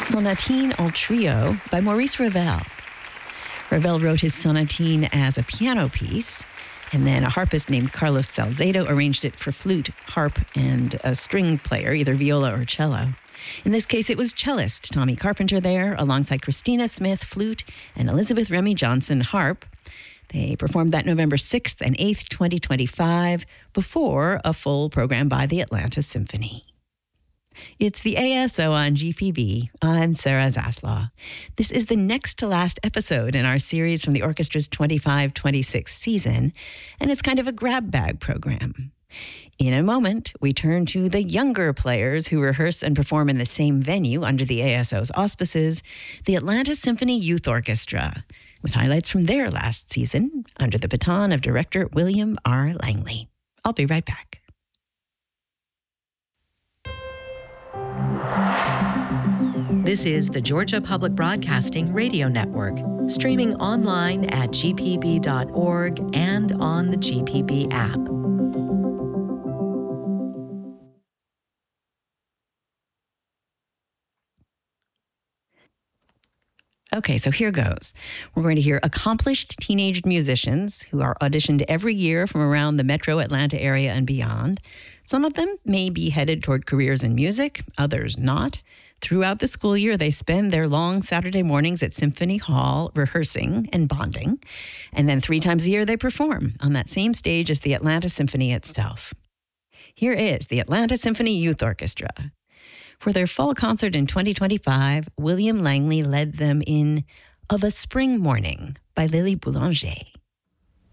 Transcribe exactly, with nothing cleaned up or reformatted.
Sonatine en Trio by Maurice Ravel. Ravel wrote his sonatine as a piano piece, and then a harpist named Carlos Salcedo arranged it for flute, harp, and a string player, either viola or cello. In this case, it was cellist Tommy Carpenter there, alongside Christina Smith, flute, and Elizabeth Remy Johnson, harp. They performed that November sixth and eighth, twenty twenty-five, before a full program by the Atlanta Symphony. It's the A S O on G P B. I'm Sarah Zaslaw. This is the next to last episode in our series from the orchestra's twenty-five twenty-six season, and it's kind of a grab bag program. In a moment, we turn to the younger players who rehearse and perform in the same venue under the A S O's auspices, the Atlanta Symphony Youth Orchestra, with highlights from their last season under the baton of director William R. Langley. I'll be right back. This is the Georgia Public Broadcasting Radio Network, streaming online at g p b dot org and on the G P B app. Okay, so here goes. We're going to hear accomplished teenage musicians who are auditioned every year from around the metro Atlanta area and beyond. Some of them may be headed toward careers in music, others not. Throughout the school year, they spend their long Saturday mornings at Symphony Hall rehearsing and bonding. And then three times a year, they perform on that same stage as the Atlanta Symphony itself. Here is the Atlanta Symphony Youth Orchestra. For their fall concert in twenty twenty-five, William Langley led them in Of a Spring Morning by Lily Boulanger.